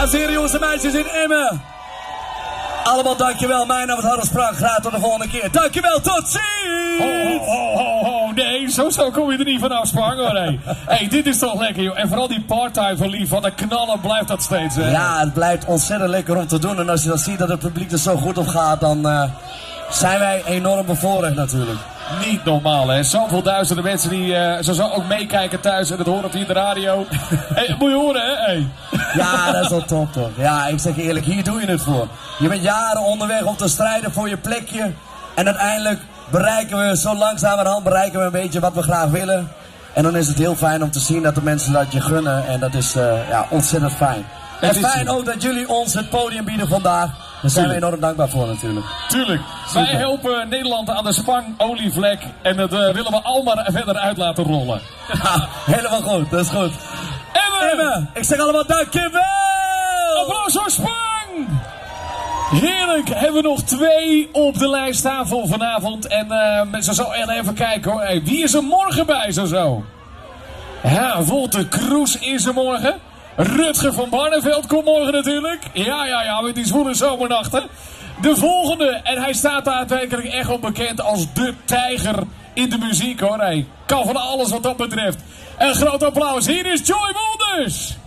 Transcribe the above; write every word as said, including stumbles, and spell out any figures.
Dames en heren, jongens en meisjes in Emmen. Allemaal dankjewel. Mijn naam is Harald Sprang. Graag tot de volgende keer. Dankjewel, tot ziens! Ho, ho, ho, ho. Nee, zo, zo kom je er niet vanaf, Sprang, hoor. Hey. Hey, dit is toch lekker, joh. En vooral die part-time van Lief. Wat een knallen blijft dat steeds, hè? Ja, het blijft ontzettend lekker om te doen. En als je dan ziet dat het publiek er zo goed op gaat, dan uh, zijn wij enorm bevoorrecht natuurlijk. Niet normaal, hè? Zoveel duizenden mensen die uh, zo, zo ook meekijken thuis en het horen via de radio. Hey, moet je horen, hè? Hey. Ja, dat is wel top, toch? Ja, ik zeg je eerlijk, hier doe je het voor. Je bent jaren onderweg om te strijden voor je plekje. En uiteindelijk bereiken we, zo langzamerhand bereiken we een beetje wat we graag willen. En dan is het heel fijn om te zien dat de mensen dat je gunnen. En dat is uh, ja, ontzettend fijn. En fijn ook dat jullie ons het podium bieden vandaag. Daar zijn we enorm dankbaar voor natuurlijk. Tuurlijk. Super. Wij helpen Nederland aan de Spang-olievlek. En dat uh, willen we allemaal verder uit laten rollen. Ja, helemaal goed. Dat is goed. Emmen! Emmen, ik zeg allemaal dankjewel! Applaus voor Spang! Heerlijk, hebben we nog twee op de lijst staan voor vanavond. En uh, zo zo even kijken hoor. Hey, wie is er morgen bij zo zo? Ja, Wolter Kroes is er morgen. Rutger van Barneveld komt morgen natuurlijk. Ja, ja, ja, met die zwoele zomernachten. De volgende, en hij staat daadwerkelijk echt wel bekend als de tijger in de muziek hoor. Hij kan van alles wat dat betreft. Een groot applaus, hier is Joy Wonders!